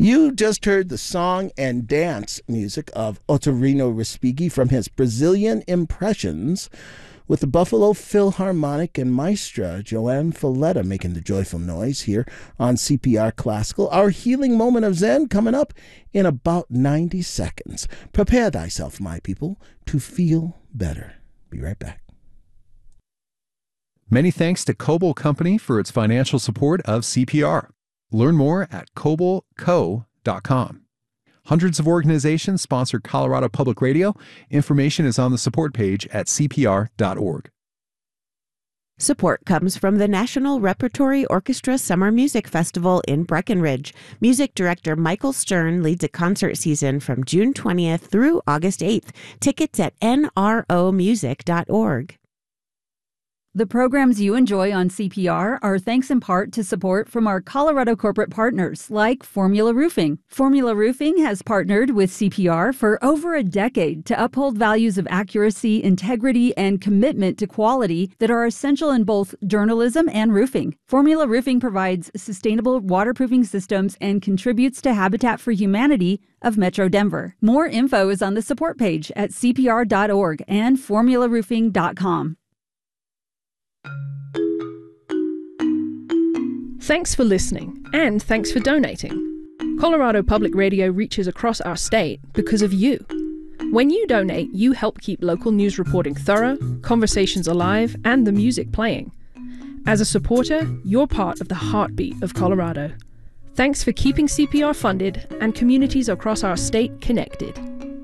You just heard the song and dance music of Otorino Respighi from his Brazilian Impressions, with the Buffalo Philharmonic and maestra Joanne Falletta making the joyful noise here on CPR Classical. Our healing moment of Zen coming up in about 90 seconds. Prepare thyself, my people, to feel better. Be right back. Many thanks to Coble Company for its financial support of CPR. Learn more at cobleco.com. Hundreds of organizations sponsor Colorado Public Radio. Information is on the support page at cpr.org. Support comes from the National Repertory Orchestra Summer Music Festival in Breckenridge. Music director Michael Stern leads a concert season from June 20th through August 8th. Tickets at nromusic.org. The programs you enjoy on CPR are thanks in part to support from our Colorado corporate partners like Formula Roofing. Formula Roofing has partnered with CPR for over a decade to uphold values of accuracy, integrity, and commitment to quality that are essential in both journalism and roofing. Formula Roofing provides sustainable waterproofing systems and contributes to Habitat for Humanity of Metro Denver. More info is on the support page at cpr.org and formularoofing.com. Thanks for listening, and thanks for donating. Colorado Public Radio reaches across our state because of you. When you donate, you help keep local news reporting thorough, conversations alive, and the music playing. As a supporter, you're part of the heartbeat of Colorado. Thanks for keeping CPR funded and communities across our state connected.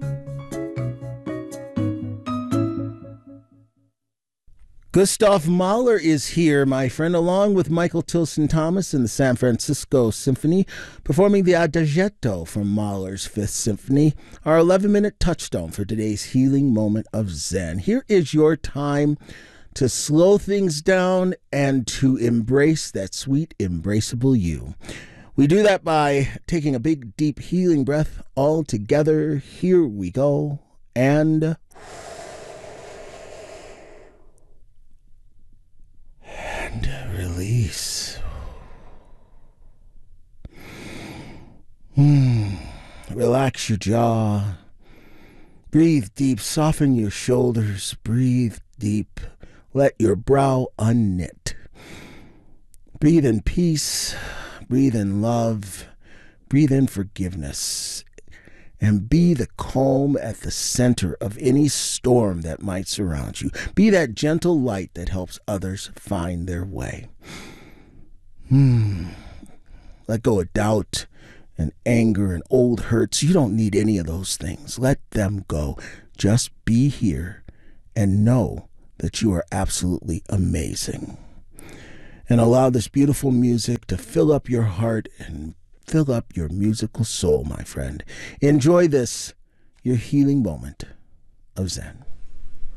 Gustav Mahler is here, my friend, along with Michael Tilson Thomas and the San Francisco Symphony, performing the Adagietto from Mahler's Fifth Symphony, our 11-minute touchstone for today's healing moment of Zen. Here is your time to slow things down and to embrace that sweet, embraceable you. We do that by taking a big, deep, healing breath all together. Here we go, and release. Relax your jaw. Breathe deep. Soften your shoulders. Breathe deep. Let your brow unknit. Breathe in peace. Breathe in love. Breathe in forgiveness. And be the calm at the center of any storm that might surround you. Be that gentle light that helps others find their way. Let go of doubt and anger and old hurts. You don't need any of those things. Let them go. Just be here and know that you are absolutely amazing. And allow this beautiful music to fill up your heart and fill up your musical soul, my friend. Enjoy this, your healing moment of Zen.